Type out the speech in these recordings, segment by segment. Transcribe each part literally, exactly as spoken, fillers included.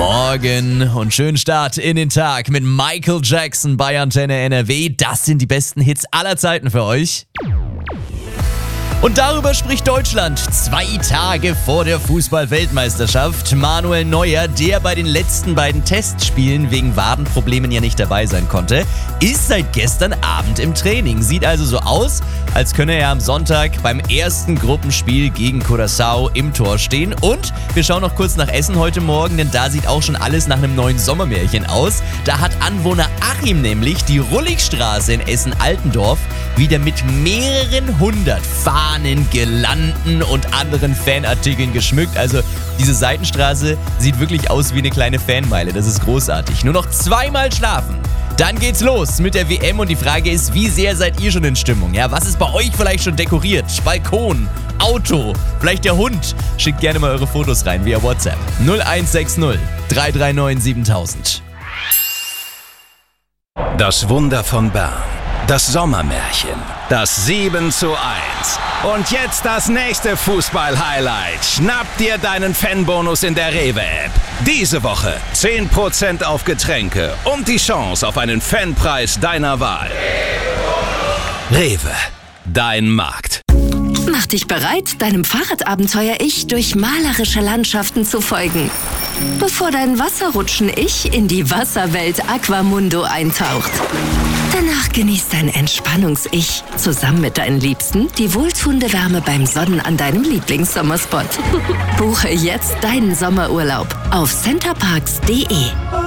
Morgen und schönen Start in den Tag mit Michael Jackson bei Antenne N R W. Das sind die besten Hits aller Zeiten für euch. Und darüber spricht Deutschland zwei Tage vor der Fußball-Weltmeisterschaft. Manuel Neuer, der bei den letzten beiden Testspielen wegen Wadenproblemen ja nicht dabei sein konnte, ist seit gestern Abend im Training. Sieht also so aus, als könne er am Sonntag beim ersten Gruppenspiel gegen Curaçao im Tor stehen. Und wir schauen noch kurz nach Essen heute Morgen, denn da sieht auch schon alles nach einem neuen Sommermärchen aus. Da hat Anwohner Achim nämlich die Rulligstraße in Essen-Altendorf wieder mit mehreren hundert Fahnen, Girlanden und anderen Fanartikeln geschmückt. Also diese Seitenstraße sieht wirklich aus wie eine kleine Fanmeile. Das ist großartig. Nur noch zweimal schlafen. Dann geht's los mit der W M und die Frage ist, wie sehr seid ihr schon in Stimmung? Ja, was ist bei euch vielleicht schon dekoriert? Balkon, Auto, vielleicht der Hund? Schickt gerne mal eure Fotos rein via WhatsApp. null eins sechs null drei drei neun siebentausend. Das Wunder von Bern. Das Sommermärchen. Das sieben zu eins. Und jetzt das nächste Fußball-Highlight. Schnapp dir deinen Fanbonus in der Rewe-App. Diese Woche zehn Prozent auf Getränke und die Chance auf einen Fanpreis deiner Wahl. Rewe, dein Markt. Mach dich bereit, deinem Fahrradabenteuer-Ich durch malerische Landschaften zu folgen. Bevor dein Wasserrutschen-Ich in die Wasserwelt Aquamundo eintaucht. Danach genießt dein Entspannungs-Ich zusammen mit deinen Liebsten die wohltuende Wärme beim Sonnen an deinem Lieblingssommerspot. Buche jetzt deinen Sommerurlaub auf centerparks punkt de.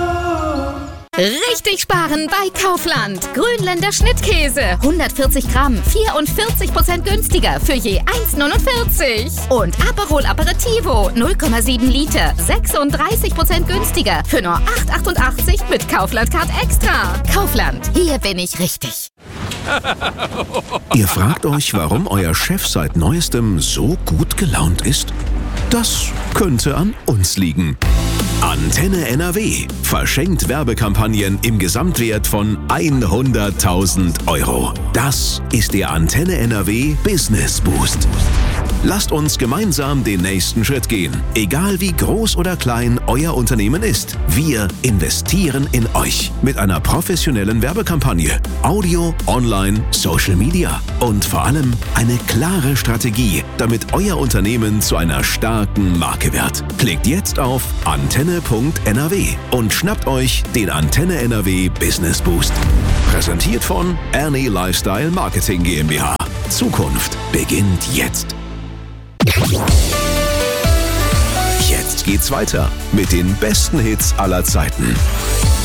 Richtig sparen bei Kaufland. Grünländer Schnittkäse. hundertvierzig Gramm, vierundvierzig Prozent günstiger für je eins neunundvierzig. Und Aperol Aperitivo, null Komma sieben Liter, sechsunddreißig Prozent günstiger für nur acht achtundachtzig mit Kaufland Card Extra. Kaufland, hier bin ich richtig. Ihr fragt euch, warum euer Chef seit Neuestem so gut gelaunt ist? Das könnte an uns liegen. Antenne N R W verschenkt Werbekampagnen im Gesamtwert von hunderttausend Euro. Das ist der Antenne N R W Business Boost. Lasst uns gemeinsam den nächsten Schritt gehen. Egal wie groß oder klein euer Unternehmen ist, wir investieren in euch mit einer professionellen Werbekampagne, Audio, Online, Social Media und vor allem eine klare Strategie, damit euer Unternehmen zu einer starken Marke wird. Klickt jetzt auf antenne punkt n r w und schnappt euch den Antenne N R W Business Boost. Präsentiert von Ernie Lifestyle Marketing GmbH. Zukunft beginnt jetzt. Jetzt geht's weiter mit den besten Hits aller Zeiten.